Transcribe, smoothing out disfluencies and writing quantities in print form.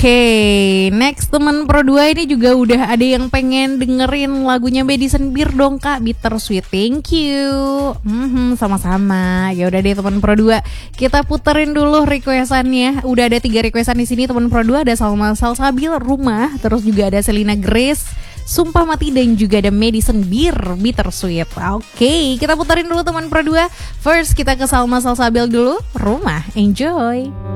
Oke, next teman Pro 2 ini juga udah ada yang pengen dengerin lagunya Madison Beer dong Kak, Bittersweet. Thank you. Sama-sama. Ya udah deh teman Pro 2, kita puterin dulu requestannya. Udah ada 3 requestan di sini teman Pro 2, ada Salma Salsabil, Rumah, terus juga ada Selina Grace, Sumpah Mati, dan juga ada Madison Beer, Bittersweet. Oke, kita puterin dulu teman Pro 2. First kita ke Salma Salsabil dulu, Rumah. Enjoy.